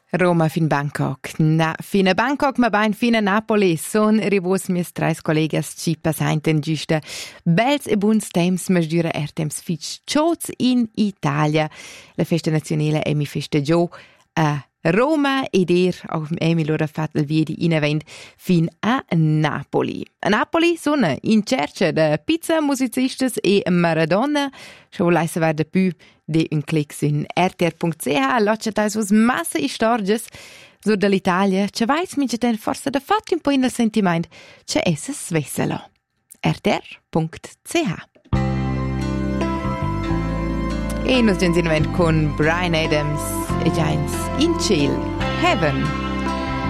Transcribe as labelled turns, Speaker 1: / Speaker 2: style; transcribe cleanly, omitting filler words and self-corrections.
Speaker 1: Roma fin Bangkok. Fina Bangkok, ma bain fina Napoli. Son rivos mis trais collegas ci passainten giusta bels e buns temps, ma sdura temps fitch chots in Italia. La festa nazionale è mi festeggio a Roma ed auch mi lura fatto il viedi in event fin a Napoli. A Napoli sono in cerca de pizza, musicistas e Maradona. Schau leise war de più de un clicks in rtr.ch. Loccia was massa istorges so dall'Italia. Ce vais mi ten forse da fatto un po' in il sentiment. Ce esse svesselo. rtr.ch. E nos genzin con Bryan Adams e Giants in Chill Heaven.